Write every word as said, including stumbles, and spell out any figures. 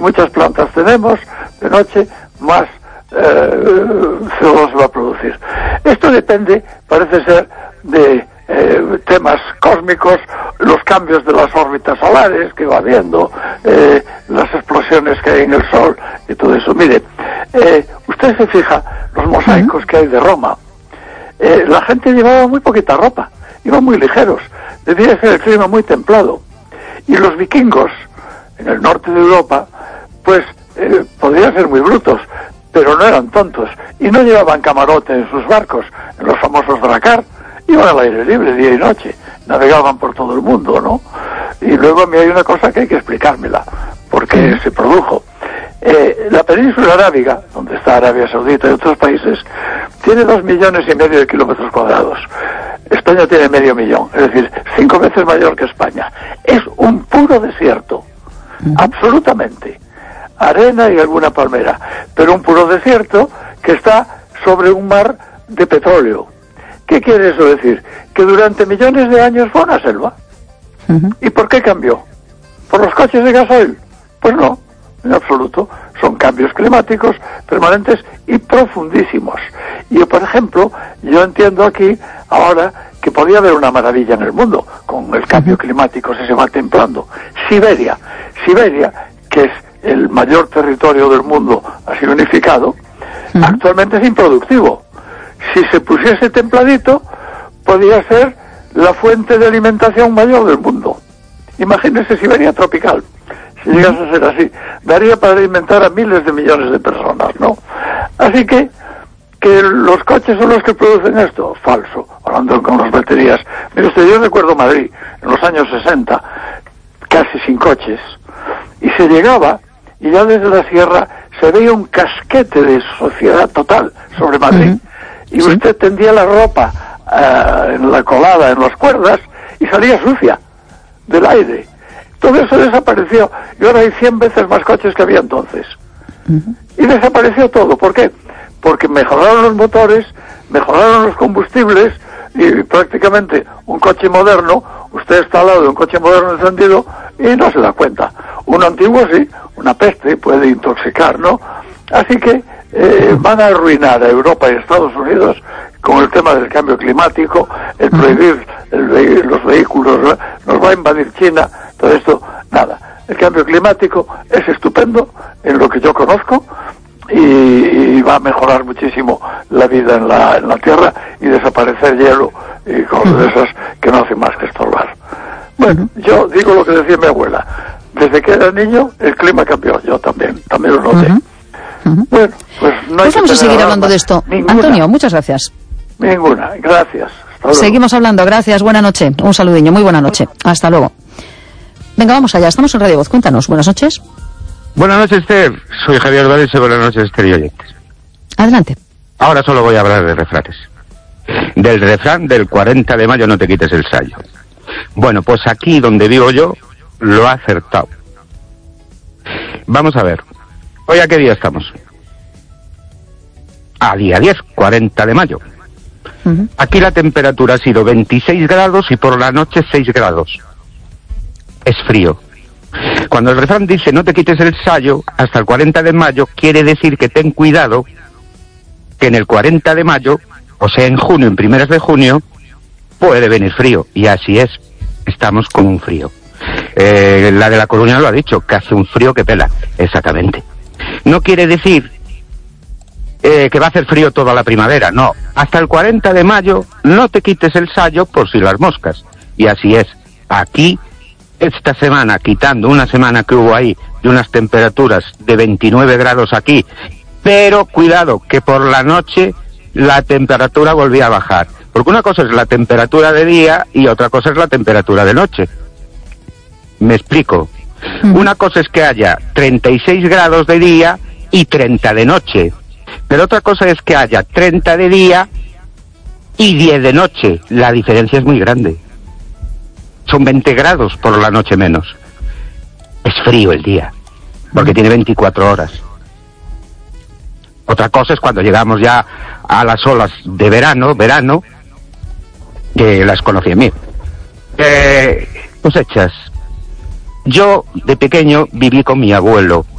muchas plantas tenemos de noche, más eh, C O dos se va a producir. Esto depende, parece ser, de eh, temas cósmicos, los cambios de las órbitas solares que va habiendo, eh, las explosiones que hay en el Sol y todo eso. Mire, eh, usted se fija los mosaicos que hay de Roma. Eh, la gente llevaba muy poquita ropa, iban muy ligeros, debía ser el clima muy templado. Y los vikingos, en el norte de Europa, pues eh, podrían ser muy brutos, pero no eran tontos, y no llevaban camarote en sus barcos, en los famosos dracar, iban al aire libre día y noche, navegaban por todo el mundo, ¿no? Y luego a mí hay una cosa que hay que explicármela, por qué se produjo. Eh, la península arábiga, donde está Arabia Saudita y otros países, tiene dos millones y medio de kilómetros cuadrados. España tiene medio millón, es decir, cinco veces mayor que España. Es un puro desierto, absolutamente. Arena y alguna palmera, pero un puro desierto que está sobre un mar de petróleo. ¿Qué quiere eso decir? Que durante millones de años fue una selva. Uh-huh. ¿Y por qué cambió? ¿Por los coches de gasoil? Pues no, en absoluto. Son cambios climáticos permanentes y profundísimos. Y, por ejemplo, yo entiendo aquí ahora que podría haber una maravilla en el mundo con el cambio climático si se va templando. Siberia. Siberia, que es el mayor territorio del mundo así unificado, uh-huh. actualmente es improductivo. Si se pusiese templadito, podría ser la fuente de alimentación mayor del mundo. Imagínese Siberia tropical. Si llegase a ser así, daría para alimentar a miles de millones de personas, ¿no? Así que, que los coches son los que producen esto, falso, hablando con las baterías. Mire usted, yo recuerdo Madrid, en los años sesenta, casi sin coches, y se llegaba, y ya desde la sierra se veía un casquete de sociedad total sobre Madrid. Uh-huh. Y ¿sí? Usted tendía la ropa uh, en la colada, en las cuerdas, y salía sucia del aire. Todo eso desapareció, y ahora hay cien veces más coches que había entonces. Uh-huh. Y desapareció todo. ¿Por qué? Porque mejoraron los motores, mejoraron los combustibles, y prácticamente un coche moderno, usted está al lado de un coche moderno encendido y no se da cuenta. Uno antiguo sí, una peste, puede intoxicar, ¿no? Así que eh, van a arruinar a Europa y Estados Unidos con el tema del cambio climático, el prohibir el ve- los vehículos, ¿no? Nos va a invadir China, todo esto, nada. El cambio climático es estupendo en lo que yo conozco y, y va a mejorar muchísimo la vida en la, en la Tierra y desaparecer hielo y cosas de esas que no hacen más que estorbar. Bueno, yo digo lo que decía mi abuela. Desde que era niño, el clima cambió. Yo también, también lo noté. Uh-huh. Uh-huh. Bueno, pues no hay pues vamos que a seguir alarma. hablando de esto. Ninguna. Antonio, muchas gracias. Ninguna, gracias. Seguimos hablando, gracias, buena noche. Un saludiño, muy buena noche. Hasta luego. Venga, vamos allá, estamos en Radio Voz. Cuéntanos, buenas noches. Buenas noches, Esther. Soy Javier Valencia, buenas noches, Esther y oyentes. Adelante. Ahora solo voy a hablar de refranes. Del refrán del cuarenta de mayo no te quites el sayo. Bueno, pues aquí donde vivo yo, lo ha acertado. Vamos a ver. ¿Hoy a qué día estamos? A día diez, cuarenta de mayo. Uh-huh. Aquí la temperatura ha sido veintiséis grados y por la noche seis grados. Es frío. Cuando el refrán dice no te quites el sayo hasta el cuarenta de mayo, quiere decir que ten cuidado que en el cuarenta de mayo, o sea en junio, en primeras de junio, puede venir frío. Y así es, estamos con un frío. Eh, la de La Coruña lo ha dicho, que hace un frío que pela. Exactamente. No quiere decir eh, que va a hacer frío toda la primavera, no. Hasta el cuarenta de mayo no te quites el sayo por si las moscas. Y así es. Aquí, esta semana, quitando una semana que hubo ahí de unas temperaturas de veintinueve grados aquí, pero cuidado, que por la noche la temperatura volvía a bajar. Porque una cosa es la temperatura de día y otra cosa es la temperatura de noche. Me explico. Mm. Una cosa es que haya treinta y seis grados de día y treinta de noche. Pero otra cosa es que haya treinta de día y diez de noche. La diferencia es muy grande. Son veinte grados por la noche menos. Es frío el día, porque tiene veinticuatro horas. Otra cosa es cuando llegamos ya a las olas de verano, verano, que las conocí en mí. Eh, cosechas. Yo, de pequeño, viví con mi abuelo